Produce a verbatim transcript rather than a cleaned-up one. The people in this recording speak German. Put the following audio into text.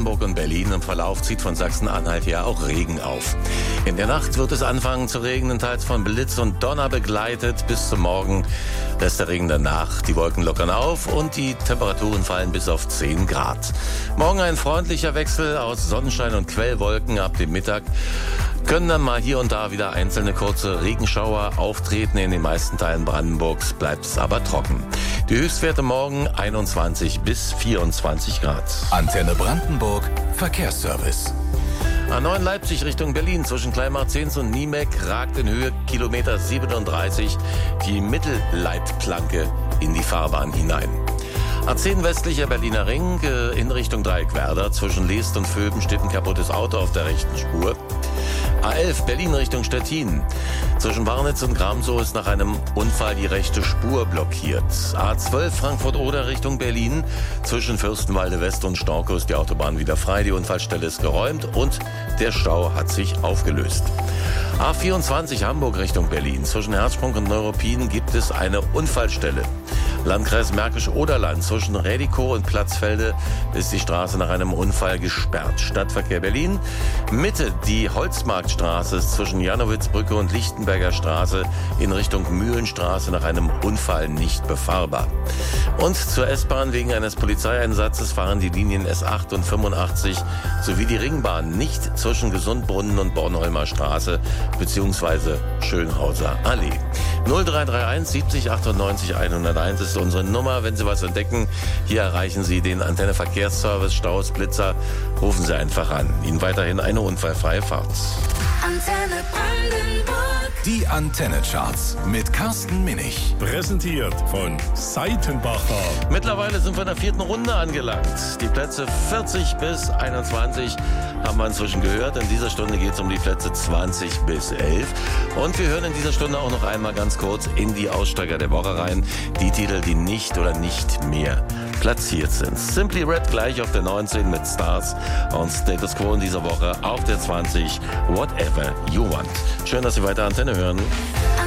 Brandenburg und Berlin. Im Verlauf zieht von Sachsen-Anhalt her auch Regen auf. In der Nacht wird es anfangen zu regnen, teils von Blitz und Donner begleitet. Bis zum Morgen lässt der Regen danach. Die Wolken lockern auf und die Temperaturen fallen bis auf zehn Grad. Morgen ein freundlicher Wechsel aus Sonnenschein und Quellwolken. Ab dem Mittag können dann mal hier und da wieder einzelne kurze Regenschauer auftreten. In den meisten Teilen Brandenburgs bleibt es aber trocken. Die Höchstwerte morgen einundzwanzig bis vierundzwanzig Grad. Antenne Brandenburg Verkehrsservice. A neun Leipzig Richtung Berlin zwischen Kleinmarzens und Niemek ragt in Höhe Kilometer siebenunddreißig die Mittelleitplanke in die Fahrbahn hinein. A zehn westlicher Berliner Ring äh, in Richtung Dreieckwerder. Zwischen Leest und Vöben steht ein kaputtes Auto auf der rechten Spur. A elf Berlin Richtung Stettin. Zwischen Warnitz und Gramsow ist nach einem Unfall die rechte Spur blockiert. A zwölf Frankfurt-Oder Richtung Berlin. Zwischen Fürstenwalde West und Storkow ist die Autobahn wieder frei. Die Unfallstelle ist geräumt und der Stau hat sich aufgelöst. A vierundzwanzig Hamburg Richtung Berlin. Zwischen Herzsprung und Neuruppin gibt es eine Unfallstelle. Landkreis Märkisch-Oderland zwischen Rädikow und Platzfelde ist die Straße nach einem Unfall gesperrt. Stadtverkehr Berlin. Mitte die Holzmarktstraße ist zwischen Janowitzbrücke und Lichtenberger Straße in Richtung Mühlenstraße nach einem Unfall nicht befahrbar. Und zur S-Bahn wegen eines Polizeieinsatzes fahren die Linien S acht und fünfundachtzig sowie die Ringbahn nicht zwischen Gesundbrunnen und Bornholmer Straße bzw. Schönhauser Allee. null drei drei eins siebzig achtundneunzig hunderteins ist unsere Nummer. Wenn Sie was entdecken, hier erreichen Sie den Antenne Verkehrsservice Staus Blitzer. Rufen Sie einfach an. Ihnen weiterhin eine unfallfreie Fahrt. Antenne Brandenburg. Die Antenne-Charts mit Carsten Minich. Präsentiert von Seitenbacher. Mittlerweile sind wir in der vierten Runde angelangt. Die Plätze vierzig bis einundzwanzig haben wir inzwischen gehört. In dieser Stunde geht es um die Plätze zwanzig bis elf. Und wir hören in dieser Stunde auch noch einmal ganz kurz in die Aussteiger der Woche rein. Die Titel, die nicht oder nicht mehr platziert sind. Simply Red gleich auf der neunzehn mit Stars und Status Quo in dieser Woche auf der zwanzig. Whatever You Want. Schön, dass Sie weiter Antenne hören.